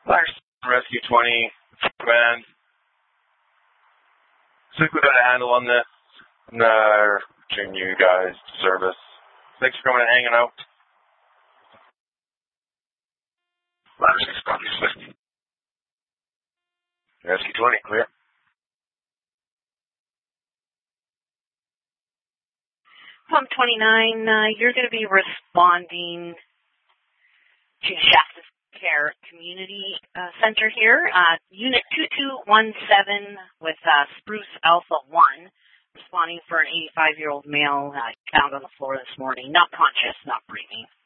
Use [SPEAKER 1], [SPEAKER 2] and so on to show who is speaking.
[SPEAKER 1] Thanks, Rescue 20, Command. I think we got a handle on this. And, returning you guys to service. Thanks for coming and hanging out. Rescue 20, clear.
[SPEAKER 2] Pump 29, you're going to be responding to Shasta Care Community Center here. Unit 2217 with Spruce Alpha 1, responding for an 85-year-old male found on the floor this morning. Not conscious, not breathing.